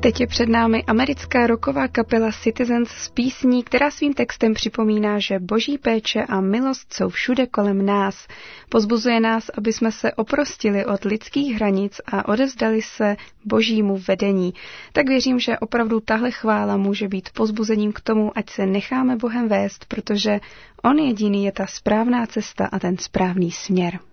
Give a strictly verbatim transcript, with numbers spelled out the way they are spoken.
Teď je před námi americká rocková kapela Citizens s písní, která svým textem připomíná, že boží péče a milost jsou všude kolem nás. Pozbuzuje nás, aby jsme se oprostili od lidských hranic a odevzdali se božímu vedení. Tak věřím, že opravdu tahle chvála může být pozbuzením k tomu, ať se necháme Bohem vést, protože on jediný je ta správná cesta a ten správný směr.